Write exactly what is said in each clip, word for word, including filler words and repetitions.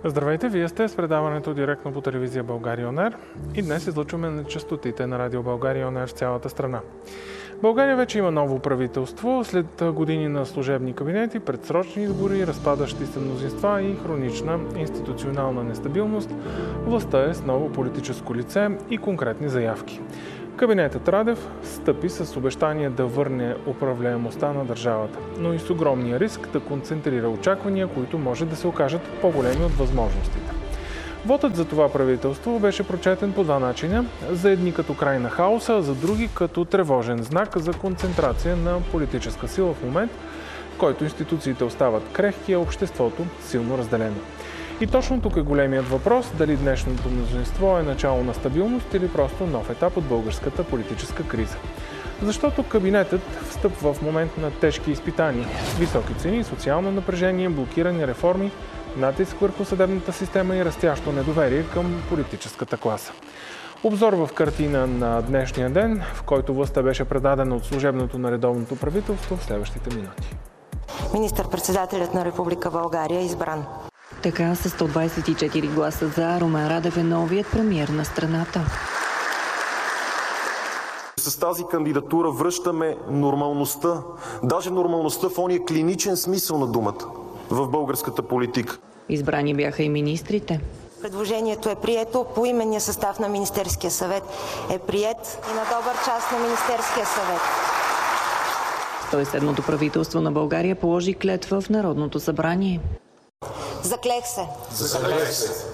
Здравейте, вие сте с предаването директно по телевизия България Он Ер и днес излъчваме на честотите на Радио България Он Ер в цялата страна. България вече има ново правителство. След години на служебни кабинети, предсрочни избори, разпадащи се мнозинства и хронична институционална нестабилност, властта е с ново политическо лице и конкретни заявки. Кабинетът Радев стъпи с обещание да върне управляемостта на държавата, но и с огромния риск да концентрира очаквания, които може да се окажат по-големи от възможностите. Вотът за това правителство беше прочетен по два начина. За едни като край на хаоса, а за други като тревожен знак за концентрация на политическа сила в момент, в който институциите остават крехки, а обществото силно разделено. И точно тук е големият въпрос, дали днешното мнозинство е начало на стабилност или просто нов етап от българската политическа криза. Защото кабинетът встъпва в момент на тежки изпитания, високи цени, социално напрежение, блокирани реформи, натиск върху съдебната система и растящо недоверие към политическата класа. Обзор в картина на днешния ден, в който властта беше предадена от служебното на редовното правителство в следващите минути. Министър-председателят на Република България е избран. Така с сто двадесет и четири гласа за, Румен Радев е новият премиер на страната. С тази кандидатура връщаме нормалността, даже нормалността в ония клиничен смисъл на думата в българската политика. Избрани бяха и министрите. Предложението е прието, поименния състав на Министерския съвет е приет и на добър час на Министерския съвет. сто и седмото правителство на България положи клетва в Народното събрание. Заклех се. Заклех се.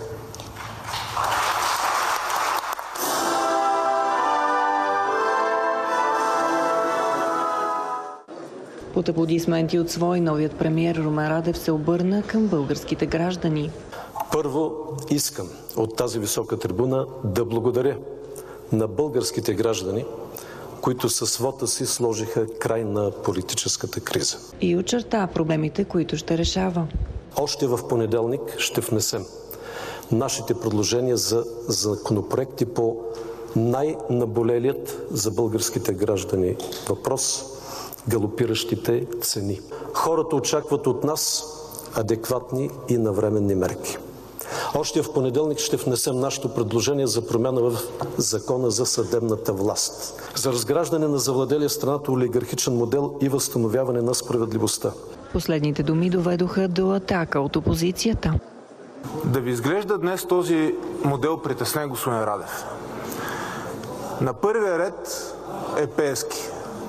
Под аплодисменти от свой, новият премиер Румен Радев се обърна към българските граждани. Първо искам от тази висока трибуна да благодаря на българските граждани, които със вота си сложиха край на политическата криза. И очерта проблемите, които ще решава. Още в понеделник ще внесем нашите предложения за законопроекти по най-наболелият за българските граждани въпрос – галопиращите цени. Хората очакват от нас адекватни и навременни мерки. Още в понеделник ще внесем нашето предложение за промяна в Закона за съдебната власт, за разграждане на завладелия страната олигархичен модел и възстановяване на справедливостта. Последните думи доведоха до атака от опозицията. Да ви изглежда днес този модел притеснен, господин Радев. На първия ред е Пеевски.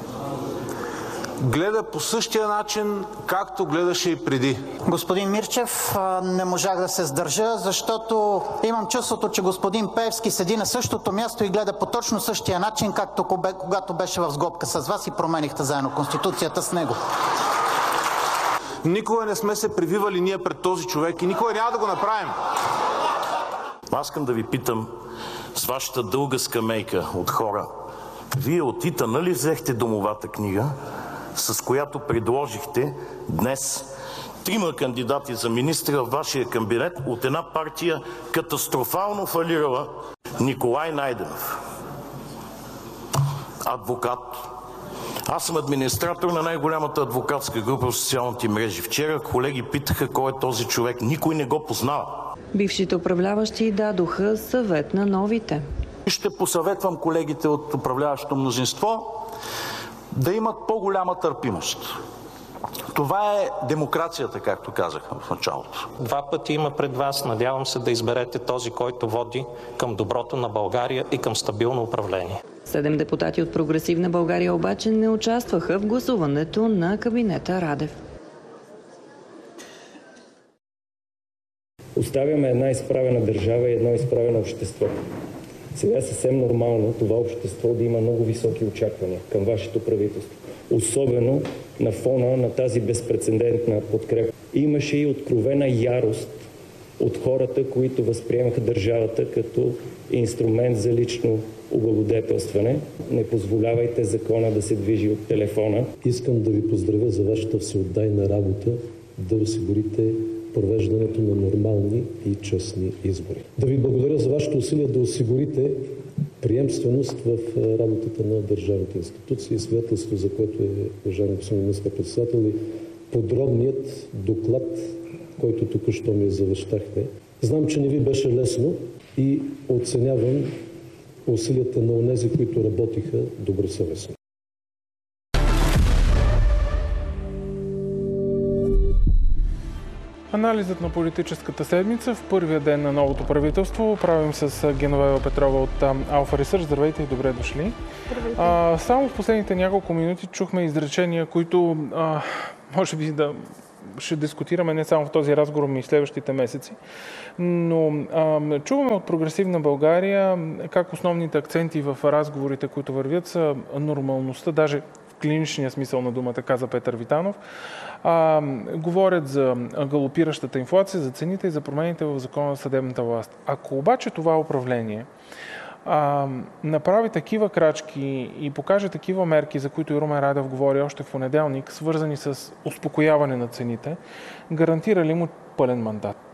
Гледа по същия начин, както гледаше и преди. Господин Мирчев, не можах да се сдържа, защото имам чувството, че господин Пеевски седи на същото място и гледа по точно същия начин, както когато беше в сглобка с вас и променихте заедно Конституцията с него. Никога не сме се прививали ние пред този човек и никога няма да го направим. Аз искам да ви питам, с вашата дълга скамейка от хора, вие от ИТАН ли взехте домовата книга, с която предложихте днес трима кандидати за министри в вашия кабинет от една партия катастрофално фалирала Николай Найденов, адвокат. Аз съм администратор на най-голямата адвокатска група в социалните мрежи. Вчера колеги питаха кой е този човек. Никой не го познава. Бившите управляващи дадоха съвет на новите. Ще посъветвам колегите от управляващото мнозинство да имат по-голяма търпимост. Това е демокрацията, както казах в началото. Два пъти има пред вас. Надявам се да изберете този, който води към доброто на България и към стабилно управление. Седем депутати от Прогресивна България обаче не участваха в гласуването на кабинета Радев. Оставяме една изправена държава и едно изправено общество. Сега е съвсем нормално това общество да има много високи очаквания към вашето правителство. Особено на фона на тази безпрецедентна подкрепа. Имаше и откровена ярост от хората, които възприемаха държавата като инструмент за лично облагодетелстване. Не позволявайте закона да се движи от телефона. Искам да ви поздравя за вашата всеотдайна работа да осигурите провеждането на нормални и честни избори. Да ви благодаря за вашето усилие да осигурите приемственост в работата на държавните институции, свидетелство, за което е, уважаеми господин министър-председател, подробният доклад, който току-що ми завещахте Знам, че не ви беше лесно и оценявам усилията на онези, които работиха добросъвестно. Анализът на политическата седмица в първия ден на новото правителство правим с Геновева Петрова от Alpha Research. Здравейте и добре дошли. А, само в последните няколко минути чухме изречения, които а, може би да ще дискутираме не само в този разговор, но и в следващите месеци. Но а, чуваме от Прогресивна България как основните акценти в разговорите, които вървят, са нормалността, даже в клиничния смисъл на думата, каза Петър Витанов. А, говорят за галопиращата инфлация, за цените и за промените в закона за съдебната власт. Ако обаче това управление а, направи такива крачки и покаже такива мерки, за които и Румен Радев говори още в понеделник, свързани с успокояване на цените, гарантира ли му пълен мандат?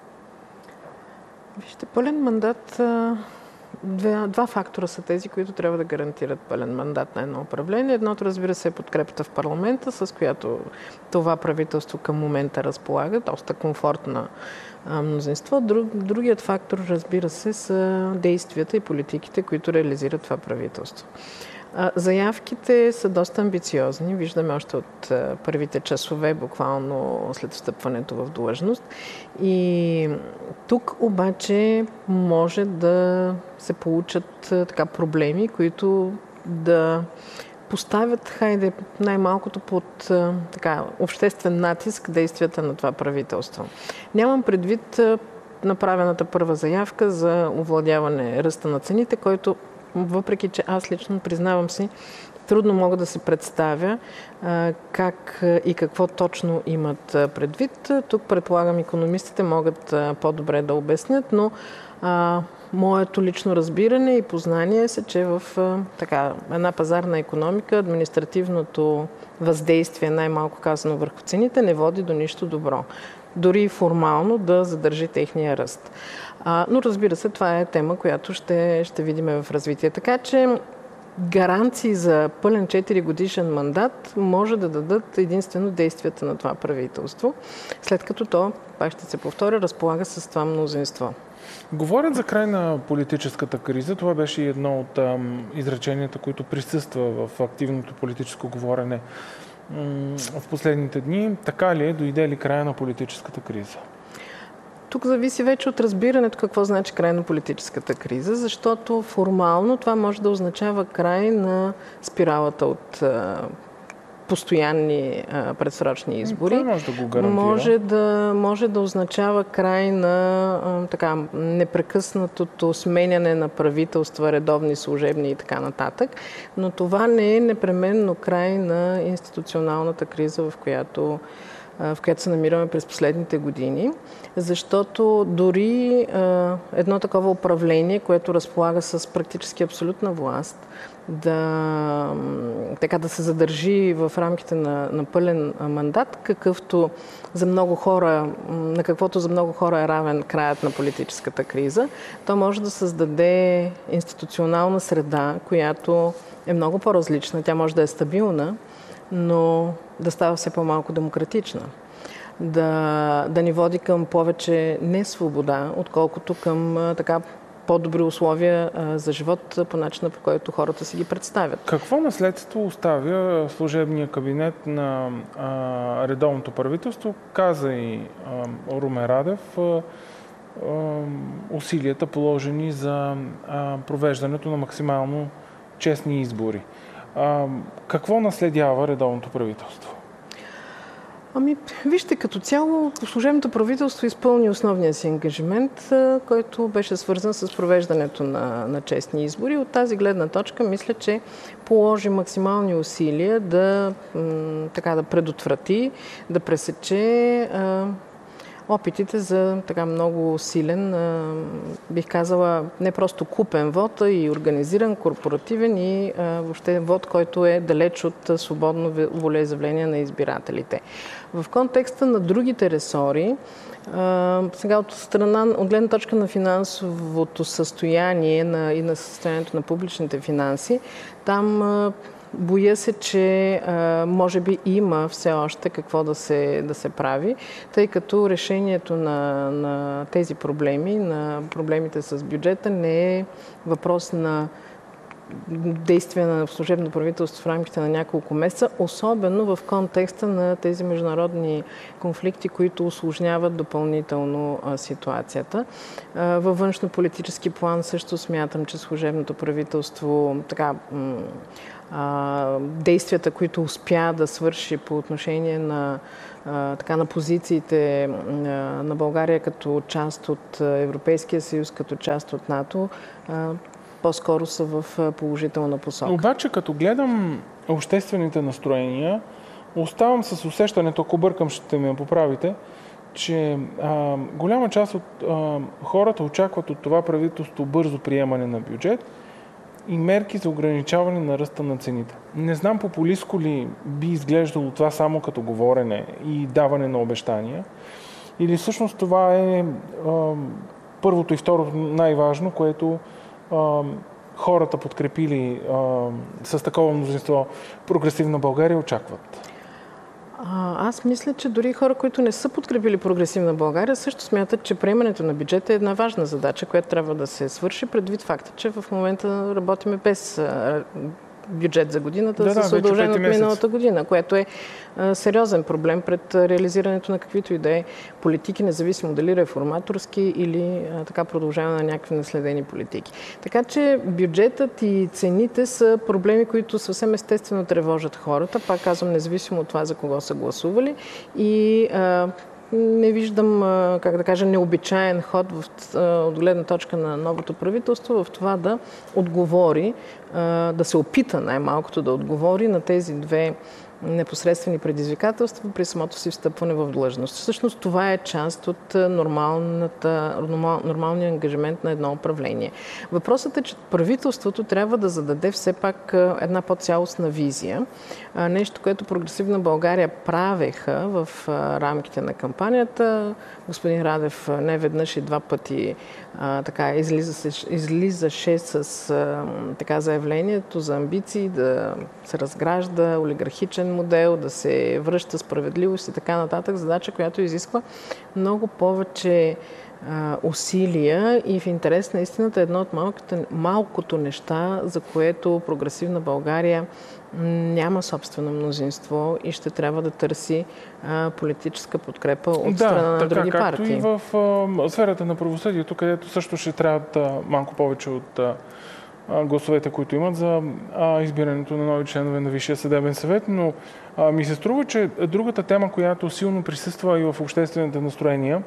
Вижте, пълен мандат... Два, два фактора са тези, които трябва да гарантират пълен мандат на едно управление. Едното, разбира се, е подкрепата в парламента, с която това правителство към момента разполага, доста комфортна а, мнозинство. Друг, другият фактор, разбира се, са действията и политиките, които реализират това правителство. А, заявките са доста амбициозни. Виждаме още от а, първите часове, буквално след встъпването в длъжност. И тук обаче може да се получат а, така проблеми, които да поставят, хайде, най-малкото под а, така, обществен натиск действията на това правителство. Нямам предвид а, направената първа заявка за овладяване ръста на цените, който въпреки че аз лично, признавам си, трудно мога да се представя а, как и какво точно имат предвид. Тук, предполагам, икономистите могат а, по-добре да обяснят, но а, моето лично разбиране и познание е, че в а, така, една пазарна икономика административното въздействие, най-малко казано върху цените, не води до нищо добро. Дори формално да задържи техния ръст. А, но разбира се, това е тема, която ще, ще видим в развитие. Така че гаранции за пълен четири годишен мандат може да дадат единствено действията на това правителство, след като то, пак ще се повторя, разполага с това мнозинство. Говорят за край на политическата криза. Това беше едно от ам, изреченията, които присъства в активното политическо говорене в последните дни. Така ли е? Дойде ли края на политическата криза? Тук зависи вече от разбирането какво значи край на политическата криза, защото формално това може да означава край на спиралата от а, постоянни а, предсрочни избори. Това може да го гарантира. Може да, може да означава край на а, така, непрекъснатото сменяне на правителства, редовни, служебни и така нататък. Но това не е непременно край на институционалната криза, в която в която се намираме през последните години, защото дори а, едно такова управление, което разполага с практически абсолютна власт, да, така, да се задържи в рамките на, на пълен мандат, какъвто за много хора, на каквото за много хора е равен краят на политическата криза, то може да създаде институционална среда, която е много по-различна. Тя може да е стабилна, но да става все по-малко демократична. Да, да ни води към повече не свобода, отколкото към така по-добри условия а, за живот по начина, по който хората си ги представят. Какво наследство оставя служебния кабинет на а, редовното правителство? Каза и а, Румен Радев а, а, усилията положени за а, провеждането на максимално честни избори. А, какво наследява редовното правителство? Ами, вижте, като цяло служебното правителство изпълни основния си ангажимент, който беше свързан с провеждането на, на честни избори. От тази гледна точка мисля, че положи максимални усилия да, м, така, да предотврати, да пресече а, опитите за така много силен, а, бих казала, не просто купен вод, а и организиран, корпоративен и а, въобще вод, който е далеч от свободно волеизявление на избирателите. В контекста на другите ресори, а, сега от страна, от гледна точка на финансовото състояние на, и на състоянието на публичните финанси, там а, боя се, че а, може би има все още какво да се, да се прави, тъй като решението на, на тези проблеми, на проблемите с бюджета не е въпрос на действия на служебно правителство в рамките на няколко месеца, особено в контекста на тези международни конфликти, които усложняват допълнително а, ситуацията. А, във външно-политически план също смятам, че служебното правителство така а, действията, които успя да свърши по отношение на а, така на позициите а, на България като част от Европейския съюз, като част от НАТО, а, по-скоро са в положителна посока. Обаче, като гледам обществените настроения, оставам с усещането, ако бъркам, ще ме поправите, че а, голяма част от а, хората очакват от това правителство бързо приемане на бюджет и мерки за ограничаване на ръста на цените. Не знам популистко ли би изглеждало това само като говорене и даване на обещания, или всъщност това е а, първото и второто най-важно, което хората, подкрепили а, с такова мнозинство Прогресивна България, очакват? А, аз мисля, че дори хора, които не са подкрепили Прогресивна България, също смятат, че приемането на бюджета е една важна задача, която трябва да се свърши, предвид факта, че в момента работиме без а, бюджет за годината, да, с да, удължен от миналата година, което е а, сериозен проблем пред реализирането на каквито и да е политики, независимо дали реформаторски или а, така продължаване на някакви наследени политики. Така че бюджетът и цените са проблеми, които съвсем естествено тревожат хората, пак казвам, независимо от това за кого са гласували, и а, не виждам, как да кажа, необичаен ход в, от гледна точка на новото правителство в това да отговори, да се опита най-малкото да отговори на тези две непосредствени предизвикателства при самото си встъпване в длъжност. Всъщност това е част от нормалната, нормал, нормалния ангажимент на едно управление. Въпросът е, че правителството трябва да зададе все пак една по-цялостна визия. Нещо, което Прогресивна България правеха в рамките на кампанията. Господин Радев не веднъж и два пъти а, така излизаше, излизаше с а, така заявлението за амбиции да се разгражда олигархичен модел, да се връща справедливост и така нататък. Задача, която изисква много повече а, усилия и в интерес на истината едно от малкото, малкото неща, за което Прогресивна България няма собствено мнозинство и ще трябва да търси а, политическа подкрепа от да, страна на така, други както партии. И в а, сферата на правосъдието, където също ще трябва да, малко повече от а, гласовете, които имат за а, избирането на нови членове на Висшия съдебен съвет, но а, ми се струва, че другата тема, която силно присъства и в обществените настроения,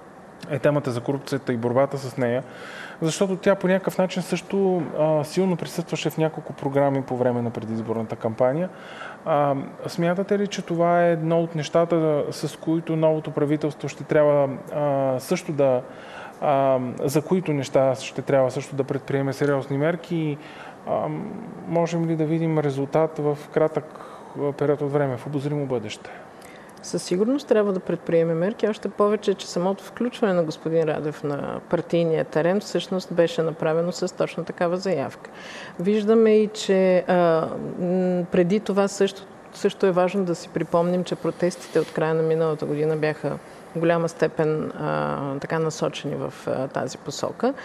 е темата за корупцията и борбата с нея, защото тя по някакъв начин също а, силно присъстваше в няколко програми по време на предизборната кампания. А, смятате ли, че това е едно от нещата, с които новото правителство ще трябва а, също да а, за които неща ще трябва също да предприеме сериозни мерки? А, можем ли да видим резултат в кратък период от време, в обозримо бъдеще? Със сигурност трябва да предприеме мерки, още повече, че самото включване на господин Радев на партийния терен всъщност беше направено с точно такава заявка. Виждаме и, че а, преди това също, също е важно да си припомним, че протестите от края на миналата година бяха в голяма степен а, така насочени в а, тази посока.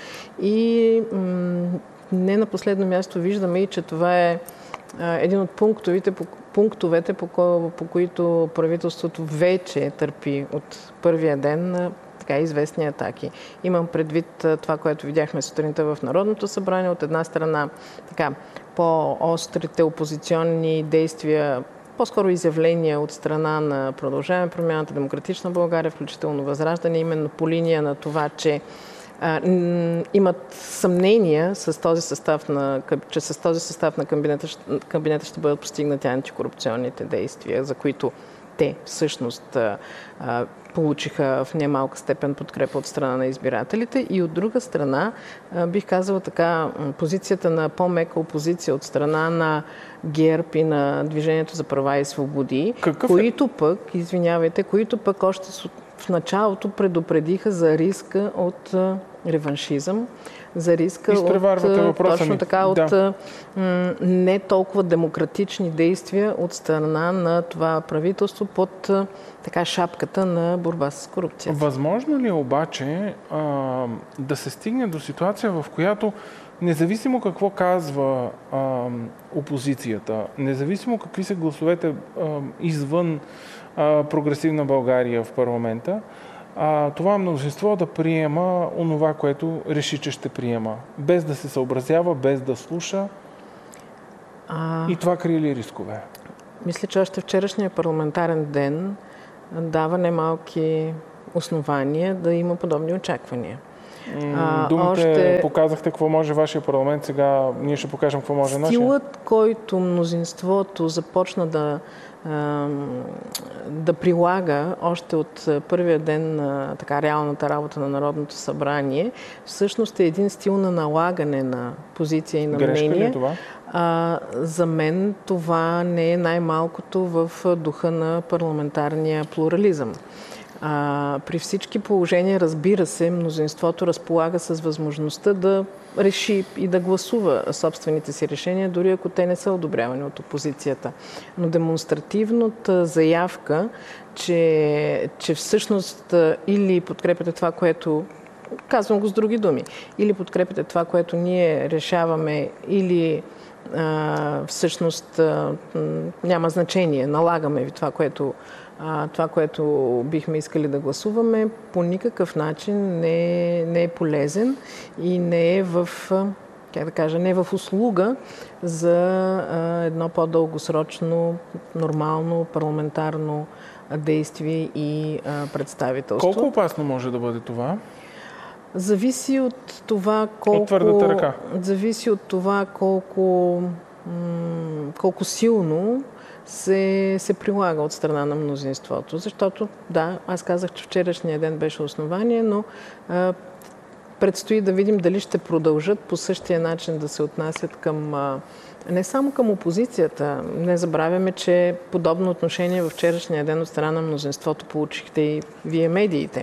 И м- не на последно място виждаме и, че това е един от пунктовете, по, пунктовете по, ко, по които правителството вече търпи от първия ден на така известни атаки. Имам предвид това, което видяхме сутринта в Народното събрание. От една страна така по-острите опозиционни действия, по-скоро изявления от страна на Продължаваме промяната, Демократична България, включително Възраждане, именно по линия на това, че а, имат съмнения с този състав на, че с този състав на кабинета, кабинета ще бъдат постигнати антикорупционните действия, за които те всъщност а, а, получиха в немалка степен подкрепа от страна на избирателите. И от друга страна, а, бих казала така, позицията на по-мека опозиция от страна на ГЕРБ и на Движението за права и свободи, Какъв които е? пък, извинявайте, които пък още в началото предупредиха за риска от реваншизъм, за риска от, точно така, от да. м, не толкова демократични действия от страна на това правителство под така шапката на борба с корупцията. Възможно ли е обаче а, да се стигне до ситуация, в която независимо какво казва а, опозицията, независимо какви са гласовете а, извън а, прогресивна България в парламента, а, това мнозинство да приема онова, което реши, че ще приема, без да се съобразява, без да слуша. А... И това крие ли рискове? Мисля, че още вчерашния парламентарен ден дава немалки основания да има подобни очаквания. Думите още... показахте какво може вашия парламент, сега ние ще покажем какво може нашия. Стилът, който мнозинството започна да, да прилага още от първия ден на така реалната работа на Народното събрание, всъщност е един стил на налагане на позиция и на Грешка мнение. Ли е това? А, за мен това не е най-малкото в духа на парламентарния плурализъм. А, при всички положения, разбира се, мнозинството разполага с възможността да реши и да гласува собствените си решения, дори ако те не са одобрявани от опозицията. Но демонстративната заявка, че, че всъщност или подкрепяте това, което... Казвам го с други думи. Или подкрепяте това, което ние решаваме, или а, всъщност а, няма значение, налагаме ви това, което това, което бихме искали да гласуваме, по никакъв начин не е, не е полезен и не е в, как да кажа, не е в услуга за едно по-дългосрочно, нормално парламентарно действие и представителство. Колко опасно може да бъде това? Зависи от това колко... От твърдата ръка. Зависи от това колко, колко силно Се, се прилага от страна на мнозинството. Защото, да, аз казах, че вчерашния ден беше основание, но а, предстои да видим дали ще продължат по същия начин да се отнасят към, а, не само към опозицията. Не забравяме, че подобно отношение във вчерашния ден от страна на мнозинството получихте и вие медиите.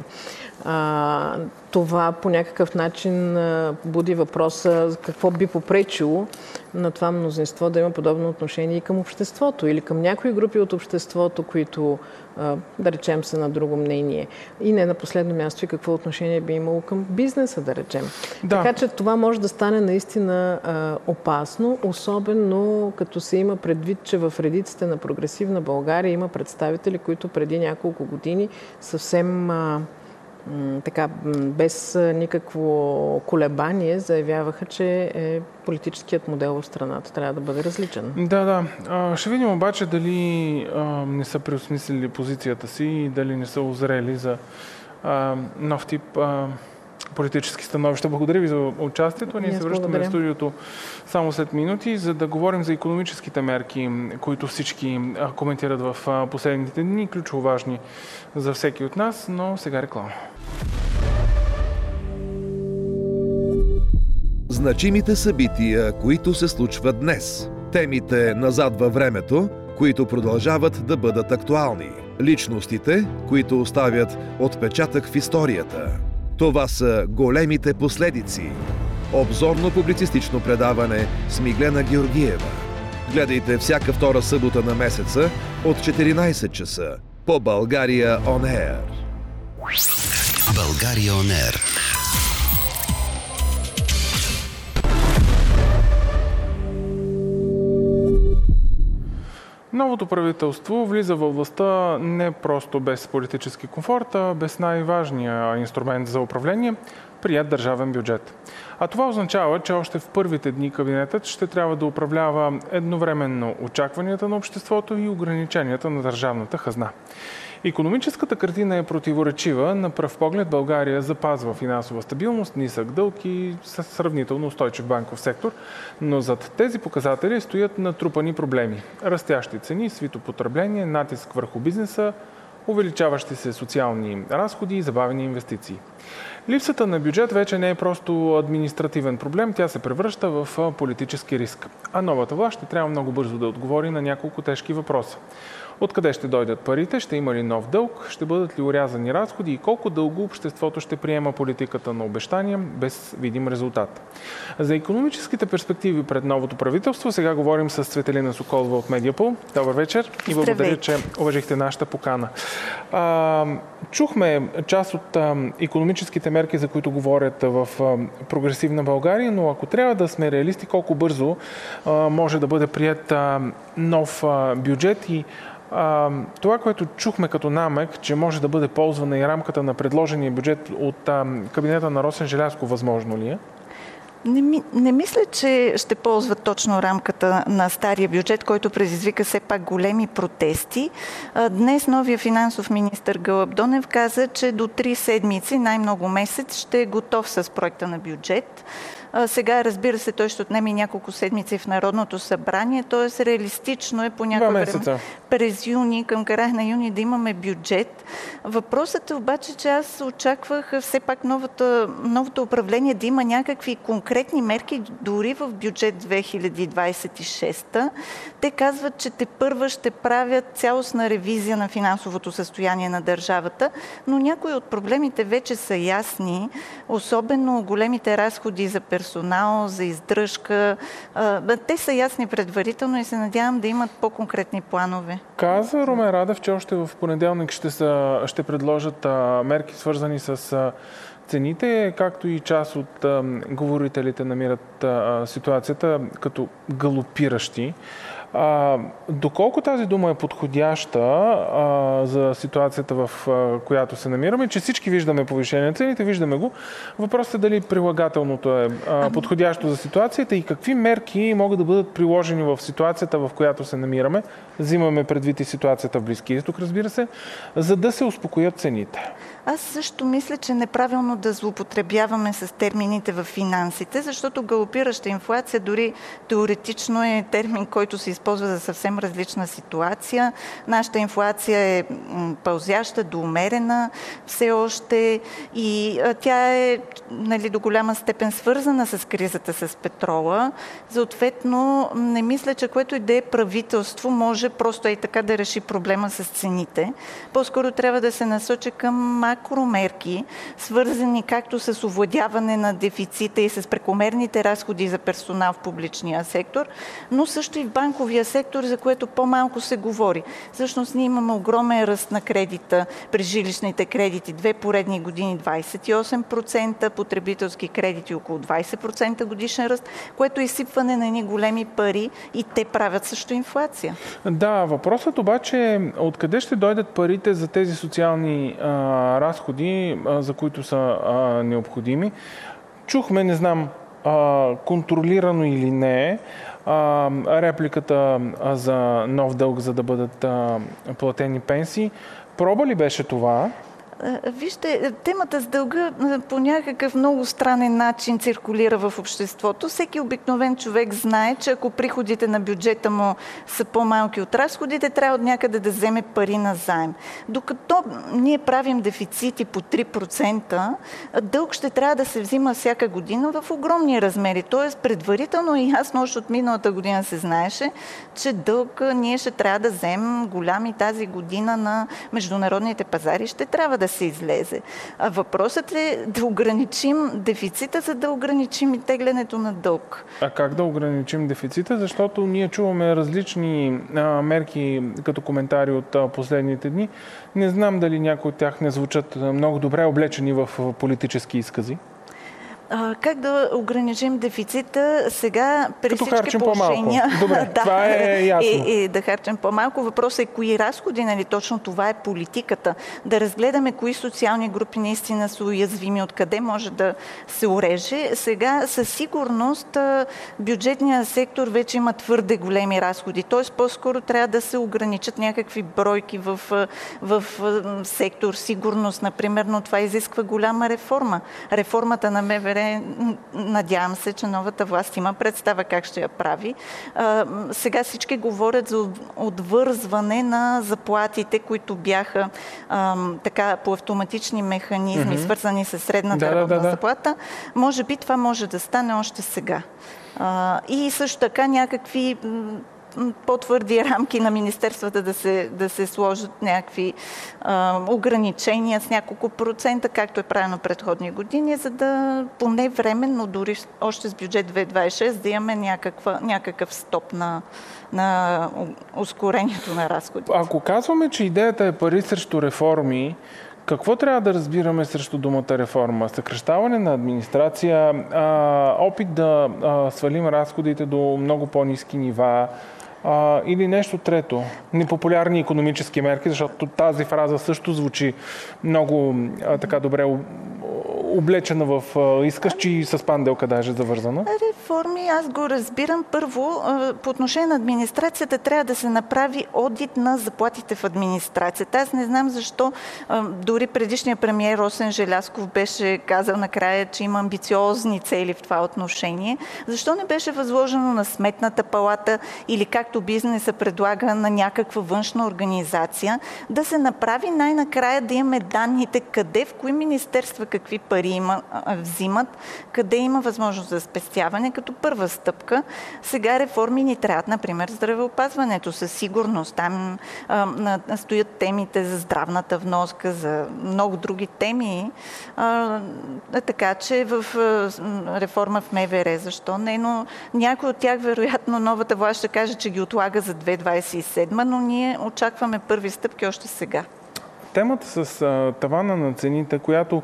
А, това по някакъв начин а, буди въпроса какво би попречило на това мнозинство да има подобно отношение и към обществото или към някои групи от обществото, които, а, да речем, са на друго мнение. И не на последно място и какво отношение би имало към бизнеса, да речем. Да. Така че това може да стане наистина а, опасно, особено като се има предвид, че в редиците на прогресивна България има представители, които преди няколко години съвсем а, така, без никакво колебание заявяваха, че е, политическият модел в страната трябва да бъде различен. Да, да. А, ще видим обаче дали а, не са преосмислили позицията си и дали не са озрели за а, нов тип а, политически становища. Благодаря ви за участието. Ние се връщаме в студиото само след минути, за да говорим за икономическите мерки, които всички коментират в последните дни, ключово важни за всеки от нас, но сега реклама. Значимите събития, които се случват днес. Темите назад във времето, които продължават да бъдат актуални. Личностите, които оставят отпечатък в историята. Това са големите последици. Обзорно-публицистично предаване с Миглена Георгиева. Гледайте всяка втора събота на месеца от четиринайсет часа по България On Air. България On Air. Новото правителство влиза във властта не просто без политически комфорт, а без най-важния инструмент за управление – прият държавен бюджет. А това означава, че още в първите дни кабинетът ще трябва да управлява едновременно очакванията на обществото и ограниченията на държавната хазна. Икономическата картина е противоречива. На пръв поглед България запазва финансова стабилност, нисък дълг и сравнително устойчив банков сектор, но зад тези показатели стоят натрупани проблеми. Растящи цени, свито потребление, натиск върху бизнеса, увеличаващи се социални разходи и забавени инвестиции. Липсата на бюджет вече не е просто административен проблем, тя се превръща в политически риск. А новата власт ще трябва много бързо да отговори на няколко тежки въпроса. Откъде ще дойдат парите? Ще има ли нов дълг? Ще бъдат ли урязани разходи? И колко дълго обществото ще приема политиката на обещания без видим резултат? За икономическите перспективи пред новото правителство сега говорим с Цветелина Соколова от Медиапол. Добър вечер и благодаря, че уважихте нашата покана. А, чухме част от а, икономическите мерки, за които говорят в а, прогресивна България, но ако трябва да сме реалисти, колко бързо а, може да бъде прият а, нов а, бюджет и а, това, което чухме като намек, че може да бъде ползвана и рамката на предложения бюджет от а, кабинета на Росен Желязков, възможно ли е? Не, ми, не мисля, че ще ползват точно рамката на стария бюджет, който предизвика все пак големи протести. Днес новия финансов министър Гълъб Донев каза, че до три седмици, най-много месец, ще е готов с проекта на бюджет. Сега, разбира се, той ще отнеме няколко седмици в Народното събрание, т.е. реалистично е по някакво време през юни, към края на юни да имаме бюджет. Въпросът е обаче, че аз очаквах все пак новата, новото управление да има някакви конкретни мерки дори в бюджет две хиляди двадесет и шеста. Те казват, че тепърва ще правят цялостна ревизия на финансовото състояние на държавата, но някои от проблемите вече са ясни, особено големите разходи за персонал, за издръжка. Те са ясни предварително и се надявам да имат по-конкретни планове. Каза Румен Радев, че още в понеделник ще, са, ще предложат а, мерки, свързани с а, цените, както и част от а, говорителите намират а, ситуацията като галопиращи. А, доколко тази дума е подходяща а, за ситуацията, в а, която се намираме, че всички виждаме повишение на цените, виждаме го. Въпросът е дали прилагателното е а, подходящо за ситуацията и какви мерки могат да бъдат приложени в ситуацията, в която се намираме. Взимаме предвид и ситуацията в Близкия изток, разбира се, за да се успокоят цените. Аз също мисля, че неправилно да злоупотребяваме с термините в финансите, защото галопираща инфлация дори теоретично е термин, който се използва за съвсем различна ситуация. Нашата инфлация е пълзяща до умерена все още и тя е, нали, до голяма степен свързана с кризата с петрола. Съответно, не мисля, че което и да е правителство може просто и така да реши проблема с цените. По-скоро трябва да се насочи към макромерки, свързани както с овладяване на дефицита и с прекомерните разходи за персонал в публичния сектор, но също и в банковия сектор, за което по-малко се говори. Всъщност ние имаме огромен ръст на кредита, през жилищните кредити, две поредни години двадесет и осем процента, потребителски кредити около двадесет процента годишен ръст, което е изсипване на едни големи пари и те правят също инфлация. Да, въпросът обаче е откъде ще дойдат парите за тези социални а, разходи, а, за които са а, необходими. Чухме, не знам, а, контролирано или не, а, репликата а, за нов дълг, за да бъдат а, платени пенсии. Проба ли беше това? Вижте, темата с дълга по някакъв много странен начин циркулира в обществото. Всеки обикновен човек знае, че ако приходите на бюджета му са по-малки от разходите, трябва от някъде да вземе пари на заем. Докато ние правим дефицити по три процента, дълг ще трябва да се взима всяка година в огромни размери. Тоест, предварително и ясно още от миналата година се знаеше, че дълг ние ще трябва да вземем голям и тази година на международните пазари ще трябва да се излезе. А въпросът е да ограничим дефицита, за да ограничим и теглянето на дълг. А как да ограничим дефицита? Защото ние чуваме различни а, мерки като коментари от а, последните дни. Не знам дали някои от тях не звучат много добре облечени в политически изкази. А, как да ограничим дефицита сега при Като всички положения? Добре, да, това е ясно. И, и да харчим по-малко. Въпросът е кои разходи, нали? Точно това е политиката. Да разгледаме кои социални групи наистина са уязвими, откъде може да се уреже. Сега със сигурност бюджетният сектор вече има твърде големи разходи. Тоест по-скоро трябва да се ограничат някакви бройки в, в сектор сигурност. Например, но това изисква голяма реформа. Реформата на МВР, надявам се, че новата власт има представа как ще я прави. А, сега всички говорят за отвързване на заплатите, които бяха а, така по автоматични механизми, mm-hmm. свързани с средната да, работна да, да. заплата. Може би това може да стане още сега. А, и също така някакви по-твърди рамки на министерствата да се, да се сложат някакви а, ограничения с няколко процента, както е правено предходни години, за да поне временно, дори още с бюджет две хиляди двадесет и шеста, да имаме някаква, някакъв стоп на, на ускорението на разходите. Ако казваме, че идеята е пари срещу реформи, какво трябва да разбираме срещу думата реформа? Съкращаване на администрация, а, опит да а, свалим разходите до много по-ниски нива, а, или нещо трето? Непопулярни икономически мерки, защото тази фраза също звучи много а, така добре облечена в изкъщи и с панделка даже завързана. Реформи, аз го разбирам. Първо, по отношение на администрацията трябва да се направи одит на заплатите в администрацията. Аз не знам защо дори предишният премиер Росен Желязков беше казал накрая, че има амбициозни цели в това отношение. Защо не беше възложено на Сметната палата или както бизнеса предлага на някаква външна организация да се направи най-накрая да имаме данните къде, в кои министерства какви пари има, взимат, къде има възможност за спестяване като първа стъпка. Сега реформи ни трябват, например, здравеопазването със сигурност. Там а, стоят темите за здравната вноска, за много други теми. А, така че в а, реформа в МВР, защо не? Но някой от тях, вероятно, новата власт ще каже, че ги отлага за две хиляди двадесет и седма, но ние очакваме първи стъпки още сега. Темата с а, тавана на цените, която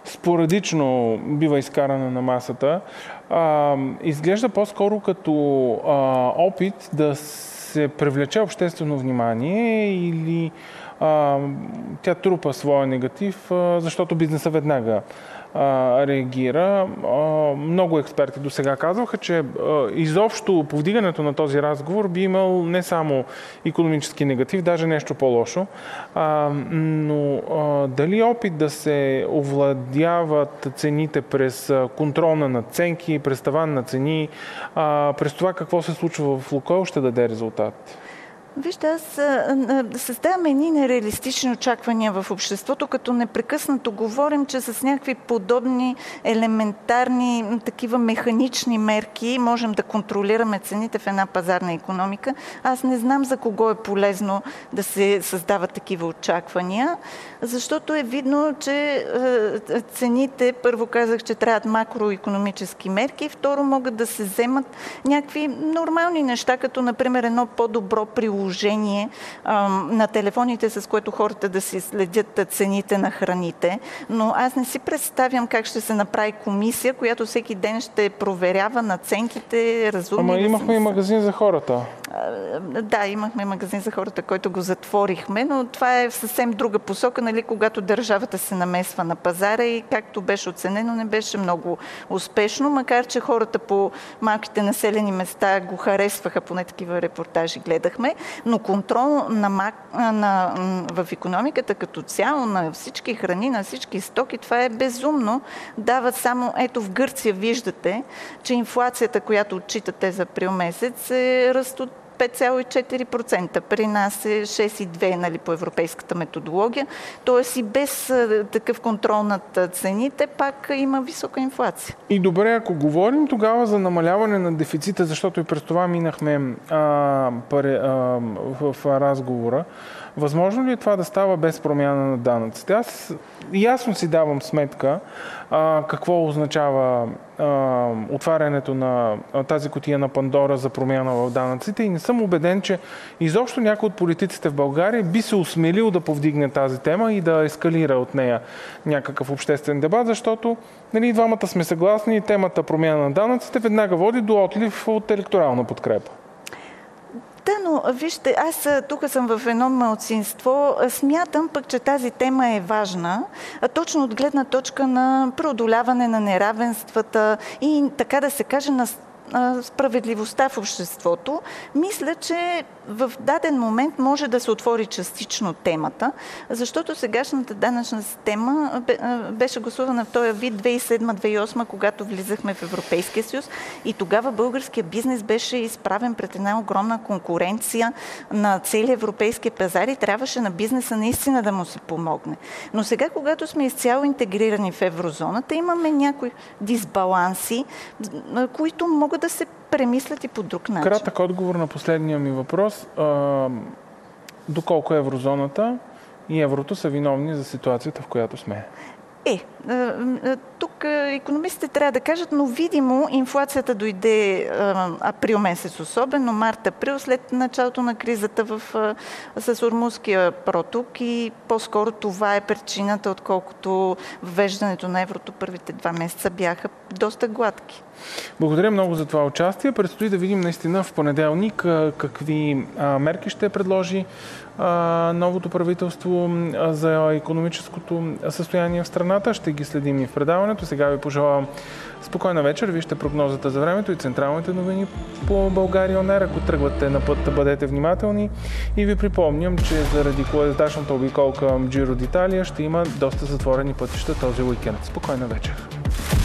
спорадично бива изкарана на масата, а, изглежда по-скоро като а, опит да се привлече обществено внимание или а, тя трупа своя негатив, а, защото бизнеса веднага а, реагира. А, много експерти до сега казваха, че а, изобщо повдигането на този разговор би имал не само икономически негатив, даже нещо по-лошо, а, но а, дали опит да се овладяват цените през контрол на надценки, през таван на цени, а, през това какво се случва в Лукойл ще даде резултат? Вижте, аз създавам едни нереалистични очаквания в обществото, като непрекъснато говорим, че с някакви подобни елементарни, такива механични мерки можем да контролираме цените в една пазарна икономика. Аз не знам за кого е полезно да се създават такива очаквания, защото е видно, че цените, първо казах, че трябват макроикономически мерки, второ могат да се вземат някакви нормални неща, като например едно по-добро приложение Положение а, на телефоните, с което хората да си следят цените на храните. Но аз не си представям как ще се направи комисия, която всеки ден ще проверява надценките, разумни. Ама имахме и магазин за хората. А, да, имахме магазин за хората, който го затворихме, но това е в съвсем друга посока, нали, когато държавата се намесва на пазара и както беше оценено, не беше много успешно, макар че хората по малките населени места го харесваха, поне такива репортажи гледахме. Но контрол на, на, в икономиката като цяло, на всички храни, на всички стоки, това е безумно. Дават само, ето в Гърция виждате, че инфлацията, която отчитате за април месец, е ръст от пет цяло и четири процента. При нас е шест цяло и две процента, нали, по европейската методология. Тоест и без такъв контрол над цените, пак има висока инфлация. И добре, ако говорим тогава за намаляване на дефицита, защото и през това минахме а, паре, а, в, в разговора, възможно ли е това да става без промяна на данъците? Аз ясно си давам сметка а, какво означава а, отварянето на а, тази кутия на Пандора за промяна в данъците и не съм убеден, че изобщо някой от политиците в България би се осмелил да повдигне тази тема и да ескалира от нея някакъв обществен дебат, защото нали, двамата сме съгласни, темата промяна на данъците веднага води до отлив от електорална подкрепа. Да, но вижте, аз тук съм в едно малцинство. Смятам пък, че тази тема е важна, точно от гледна точка на преодоляване на неравенствата и така да се каже на справедливостта в обществото. Мисля, че в даден момент може да се отвори частично темата, защото сегашната данъчна система беше гласувана в този вид две хиляди и седма - две хиляди и осма, когато влизахме в Европейския съюз и тогава българския бизнес беше изправен пред една огромна конкуренция на целия европейски пазар и трябваше на бизнеса наистина да му се помогне. Но сега, когато сме изцяло интегрирани в еврозоната, имаме някои дисбаланси, които могат да се премислят и по друг начин. Кратък отговор на последния ми въпрос. А, доколко еврозоната и еврото са виновни за ситуацията, в която сме? Е, тук икономистите трябва да кажат, но видимо инфлацията дойде април месец, особено март-април, след началото на кризата в, с Ормузския проток и по-скоро това е причината, отколкото ввеждането на еврото първите два месеца бяха доста гладки. Благодаря много за това участие. Предстои да видим наистина в понеделник какви мерки ще предложи новото правителство за икономическото състояние в страната. Ще ги следим и в предаването. Сега ви пожелавам спокойна вечер. Вижте прогнозата за времето и централните новини по България он ер. Ако тръгвате на път, бъдете внимателни. И ви припомням, че заради колездачната обиколка Джиро д'Италия ще има доста затворени пътища този уикенд. Спокойна вечер.